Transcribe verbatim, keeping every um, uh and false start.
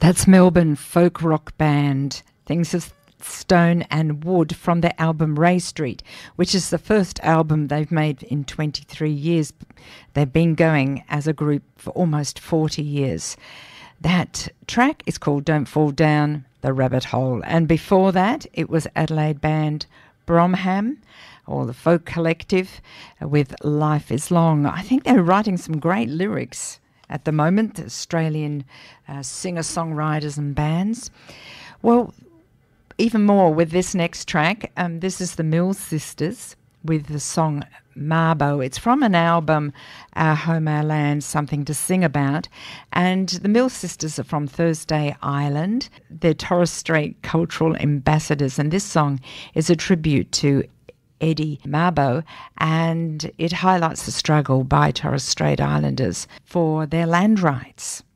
That's Melbourne folk rock band Things of Stone and Wood from their album Ray Street, which is the first album they've made in twenty-three years. They've been going as a group for almost forty years. That track is called Don't Fall Down the Rabbit Hole. And before that, it was Adelaide band Bromham, or the Folk Collective, with Life is Long. I think they're writing some great lyrics at the moment, Australian uh, singer-songwriters and bands. Well, even more with this next track. Um, this is the Mills Sisters with the song Mabo. It's from an album, Our Home, Our Land, Something to Sing About. And the Mills Sisters are from Thursday Island. They're Torres Strait cultural ambassadors. And this song is a tribute to Eddie Mabo, and it highlights the struggle by Torres Strait Islanders for their land rights.